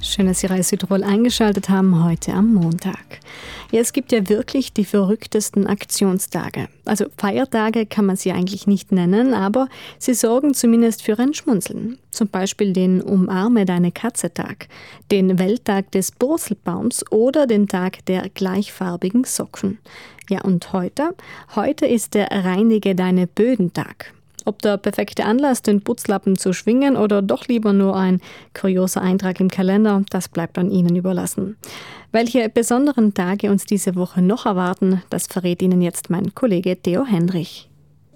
Schön, dass Sie Reis Südtirol eingeschaltet haben, heute am Montag. Ja, es gibt ja wirklich die verrücktesten Aktionstage. Also Feiertage kann man sie eigentlich nicht nennen, aber sie sorgen zumindest für ein Schmunzeln. Zum Beispiel den Umarme deine Katze-Tag, den Welttag des Purzelbaums oder den Tag der gleichfarbigen Socken. Ja, und heute ist der Reinige deine Böden-Tag. Ob der perfekte Anlass, den Putzlappen zu schwingen oder doch lieber nur ein kurioser Eintrag im Kalender, das bleibt an Ihnen überlassen. Welche besonderen Tage uns diese Woche noch erwarten, das verrät Ihnen jetzt mein Kollege Theo Henrich.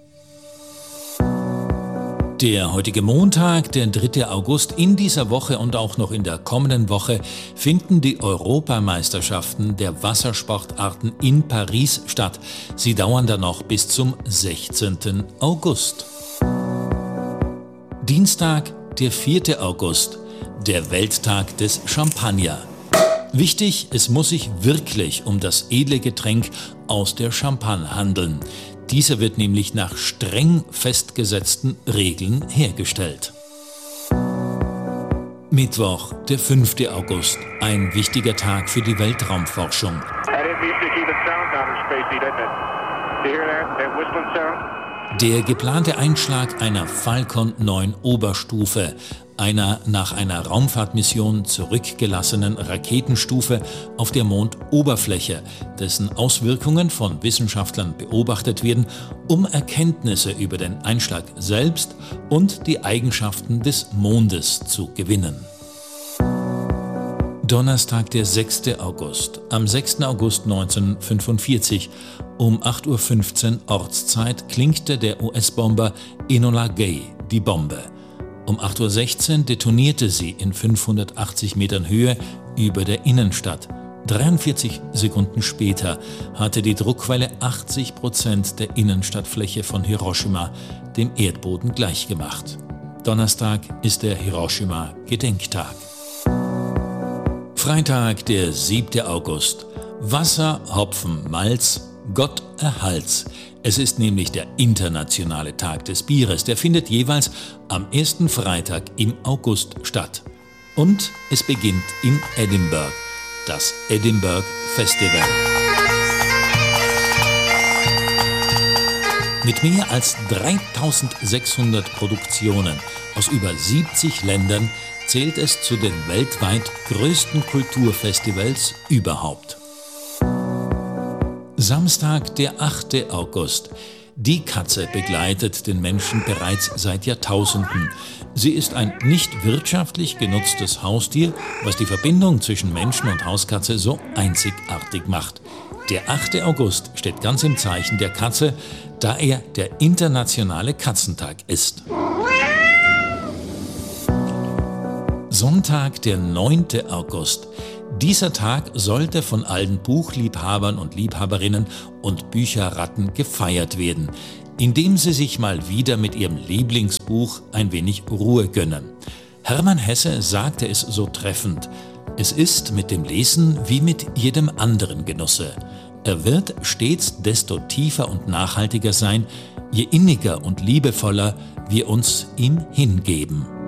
Der heutige Montag, der 3. August, in dieser Woche und auch noch in der kommenden Woche finden die Europameisterschaften der Wassersportarten in Paris statt. Sie dauern dann noch bis zum 16. August. Dienstag, der 4. August, der Welttag des Champagner. Wichtig, es muss sich wirklich um das edle Getränk aus der Champagne handeln. Dieser wird nämlich nach streng festgesetzten Regeln hergestellt. Mittwoch, der 5. August, ein wichtiger Tag für die Weltraumforschung. Der geplante Einschlag einer Falcon 9 Oberstufe, einer nach einer Raumfahrtmission zurückgelassenen Raketenstufe auf der Mondoberfläche, dessen Auswirkungen von Wissenschaftlern beobachtet werden, um Erkenntnisse über den Einschlag selbst und die Eigenschaften des Mondes zu gewinnen. Donnerstag, der 6. August. Am 6. August 1945 um 8:15 Uhr Ortszeit klinkte der US-Bomber Enola Gay die Bombe. Um 8:16 Uhr detonierte sie in 580 Metern Höhe über der Innenstadt. 43 Sekunden später hatte die Druckwelle 80% der Innenstadtfläche von Hiroshima dem Erdboden gleichgemacht. Donnerstag ist der Hiroshima-Gedenktag. Freitag, der 7. August. Wasser, Hopfen, Malz, Gott erhalt's. Es ist nämlich der internationale Tag des Bieres. Der findet jeweils am ersten Freitag im August statt. Und es beginnt in Edinburgh, das Edinburgh Festival. Mit mehr als 3600 Produktionen aus über 70 Ländern zählt es zu den weltweit größten Kulturfestivals überhaupt. Samstag, der 8. August. Die Katze begleitet den Menschen bereits seit Jahrtausenden. Sie ist ein nicht wirtschaftlich genutztes Haustier, was die Verbindung zwischen Menschen und Hauskatze so einzigartig macht. Der 8. August steht ganz im Zeichen der Katze, da er der internationale Katzentag ist. Sonntag, der 9. August. Dieser Tag sollte von allen Buchliebhabern und Liebhaberinnen und Bücherratten gefeiert werden, indem sie sich mal wieder mit ihrem Lieblingsbuch ein wenig Ruhe gönnen. Hermann Hesse sagte es so treffend: Es ist mit dem Lesen wie mit jedem anderen Genusse. Er wird stets desto tiefer und nachhaltiger sein, je inniger und liebevoller wir uns ihm hingeben.